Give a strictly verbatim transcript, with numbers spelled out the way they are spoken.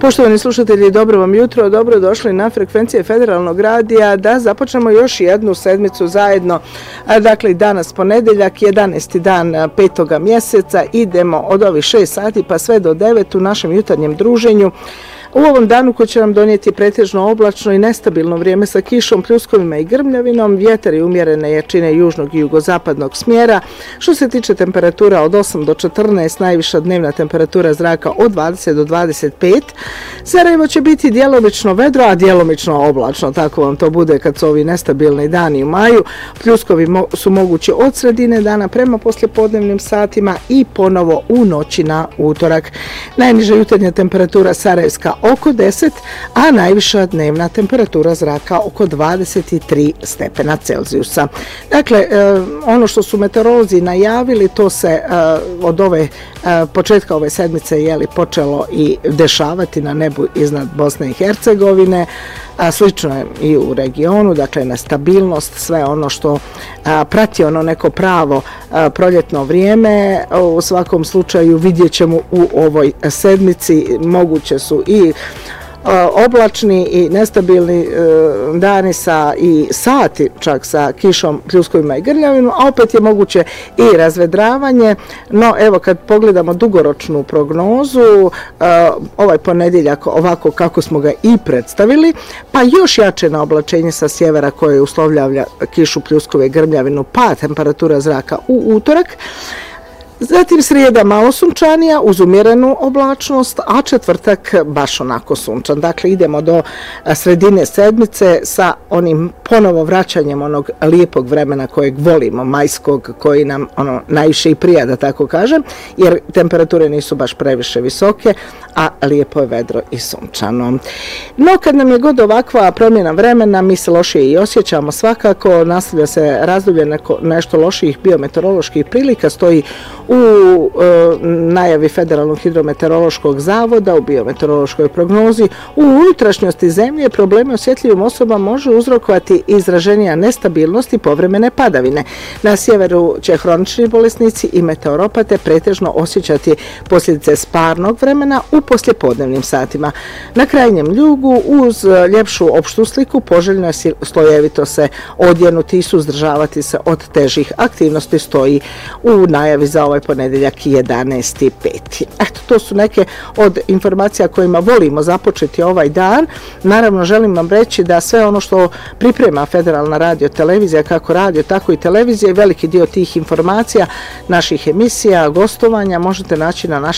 Poštovani slušatelji, dobro vam jutro, dobro došli na frekvencije Federalnog radija da započnemo još jednu sedmicu zajedno. Dakle, danas ponedeljak, jedanaesti dan petoga mjeseca, idemo od ovih šest sati pa sve do devet u našem jutarnjem druženju. U ovom danu koji će nam donijeti pretežno oblačno i nestabilno vrijeme sa kišom, pljuskovima i grmljavinom, vjetar je umjerene jačine južnog i jugozapadnog smjera. Što se tiče temperatura od osam do četrnaest, najviša dnevna temperatura zraka od dvadeset do dvadeset pet. Sarajevo će biti djelomično vedro, a djelomično oblačno, tako vam to bude kad su ovi nestabilni dani u maju. Pljuskovi su mogući od sredine dana prema poslijepodnevnim satima i ponovo u noći na utorak. Najniža jutarnja temperatura sarajevska oko deset, a najviša dnevna temperatura zraka oko dvadeset tri stepena Celzijusa. Dakle, ono što su meteorolozi najavili, to se od ove početka ove sedmice je li počelo i dešavati na nebu iznad Bosne i Hercegovine, a slično je i u regionu, dakle na stabilnost, sve ono što a, prati ono neko pravo a, proljetno vrijeme. U svakom slučaju vidjet ćemo u ovoj sedmici, moguće su i oblačni i nestabilni e, dani sa i sati čak sa kišom, pljuskovima i grmljavinom, a opet je moguće i razvedravanje. No evo kad pogledamo dugoročnu prognozu, e, ovaj ponedjeljak ovako kako smo ga i predstavili, pa još jače na oblačenje sa sjevera koje uslovljava kišu, pljuskove i grmljavinu, pa temperatura zraka u utorak. Zatim srijeda malo sunčanija uz umjerenu oblačnost, a četvrtak baš onako sunčan. Dakle, idemo do sredine sedmice sa onim ponovo vraćanjem onog lijepog vremena kojeg volimo, majskog, koji nam ono najviše i prija, da tako kažem, jer temperature nisu baš previše visoke, a lijepo je vedro i sunčano. No, kad nam je god ovakva promjena vremena, mi se lošije i osjećamo svakako, nastavlja se razdoblje neko, nešto lošijih biometeoroloških prilika, stoji u e, najavi Federalnog hidrometeorološkog zavoda, u biometeorološkoj prognozi. U unutrašnjosti zemlje probleme osjetljivim osobama može uzrokovati izraženija nestabilnost i povremene padavine. Na sjeveru će hronični bolesnici i meteoropate pretežno osjećati posljedice sparnog vremena u poslijepodnevnim satima. Na krajnjem jugu uz ljepšu opštu sliku poželjno je slojevito se odjenuti i suzdržavati se od težih aktivnosti, stoji u najavi za ovaj ponedjeljak jedanaesti peti Eto, to su neke od informacija kojima volimo započeti ovaj dan. Naravno, želim vam reći da sve ono što priprema Federalna radio televizija, kako radio, tako i televizija, veliki dio tih informacija, naših emisija, gostovanja možete naći na našem